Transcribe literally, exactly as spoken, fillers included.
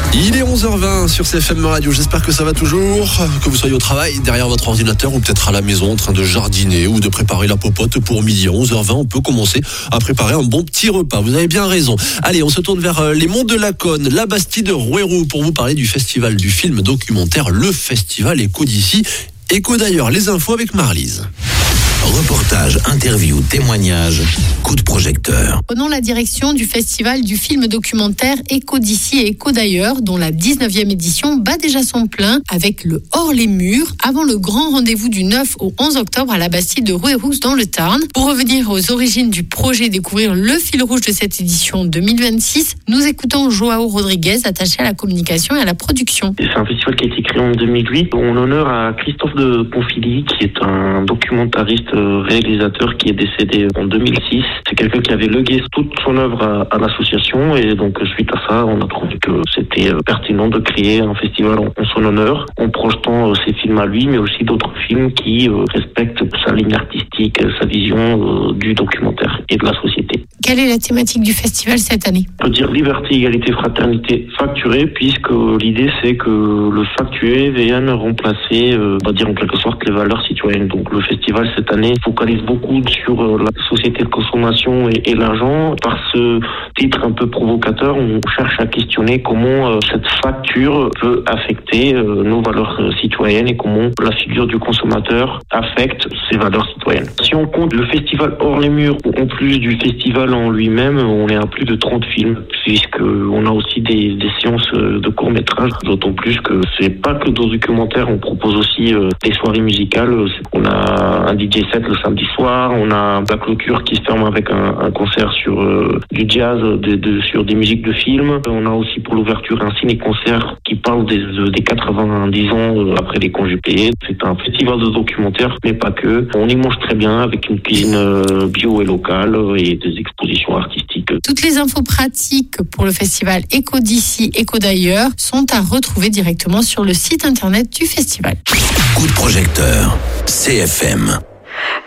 Il est onze heures vingt sur C F M Radio, j'espère que ça va toujours, que vous soyez au travail, derrière votre ordinateur ou peut-être à la maison en train de jardiner ou de préparer la popote pour midi. À onze heures vingt, on peut commencer à préparer un bon petit repas, vous avez bien raison. Allez, on se tourne vers les monts de Laconne, la Bastide de Rouerou pour vous parler du festival du film documentaire, le festival Écho d'ici, Écho d'ailleurs. Les infos avec Marlise. Reportage, interview, témoignage, coup de projecteur. Prenons la direction du festival du film documentaire Écho d'ici et Écho d'ailleurs, dont la dix-neuvième édition bat déjà son plein avec le Hors les murs, avant le grand rendez-vous du neuf au onze octobre à la Bastide de Rouerou dans le Tarn. Pour revenir aux origines du projet, découvrir le fil rouge de cette édition deux mille vingt-six, nous écoutons Joao Rodriguez, attaché à la communication et à la production. C'est un festival qui a été créé en deux mille huit, en l'honneur à Christophe de Ponfilly, qui est un documentariste réalisateur qui est décédé en deux mille six. C'est quelqu'un qui avait légué toute son œuvre à, à l'association et donc suite à ça, on a trouvé que c'était pertinent de créer un festival en, en son honneur, en projetant ses films à lui, mais aussi d'autres films qui euh, respectent sa ligne artistique, sa vision euh, du documentaire et de la société. Quelle est la thématique du festival cette année ? On peut dire liberté, égalité, fraternité facturée, puisque l'idée c'est que le factué vienne remplacer, euh, on va dire en quelque sorte, les valeurs citoyennes. Donc le festival cette année focalise beaucoup sur euh, la société de consommation et, et l'argent. Par ce titre un peu provocateur, on cherche à questionner comment euh, cette facture peut affecter euh, nos valeurs euh, citoyennes et comment la figure du consommateur affecte ces valeurs citoyennes. Si on compte le festival Hors les murs, en plus du festival en lui-même, on est à plus de trente films, puisqu'on a aussi des, des séances de courts-métrages, d'autant plus que c'est pas que des documentaires, on propose aussi euh, des soirées musicales. On a un D J set le samedi soir, on a la clôture qui se ferme avec un, un concert sur euh, du jazz, de, de, sur des musiques de films. On a aussi pour l'ouverture un ciné-concert qui parle des, des quatre-vingt-dix ans euh, après les congés payés. C'est un festival de documentaires, mais pas que. On y mange très bien avec une cuisine euh, bio et locale et des expositions artistiques. Toutes les infos pratiques pour le festival Écho d'ici, Écho d'ailleurs sont à retrouver directement sur le site internet du festival. Coup de projecteur, C F M.